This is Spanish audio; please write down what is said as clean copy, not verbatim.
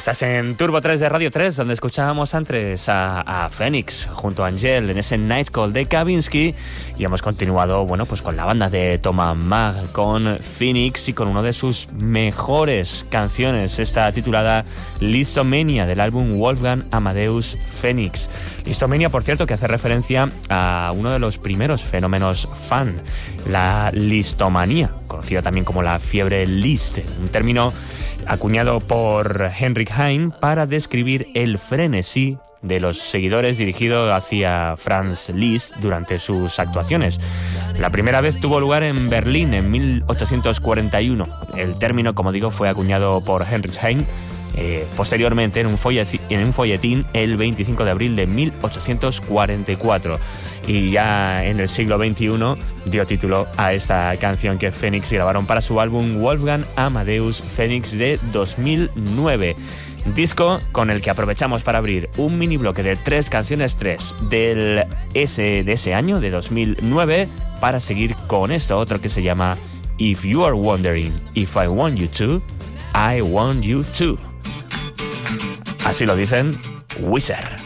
Estás en Turbo 3 de Radio 3, donde escuchábamos antes a Phoenix junto a Angel en ese Night Call de Kavinsky, y hemos continuado, bueno, pues con la banda de Thomas Mag, con Phoenix y con una de sus mejores canciones, esta titulada Listomania, del álbum Wolfgang Amadeus Phoenix. Listomania, por cierto, que hace referencia a uno de los primeros fenómenos fan, la listomanía, conocida también como la fiebre Liszt, un término acuñado por Heinrich Heine para describir el frenesí de los seguidores dirigido hacia Franz Liszt durante sus actuaciones. La primera vez tuvo lugar en Berlín en 1841. El término, como digo, fue acuñado por Heinrich Heine posteriormente en un folletín el 25 de abril de 1844. Y ya en el siglo XXI dio título a esta canción que Phoenix grabaron para su álbum Wolfgang Amadeus Phoenix de 2009. Disco con el que aprovechamos para abrir un mini bloque de 3 canciones de ese año, de 2009, para seguir con esto otro que se llama If You Are Wondering If I Want You To, I Want You To. Así lo dicen Weezer.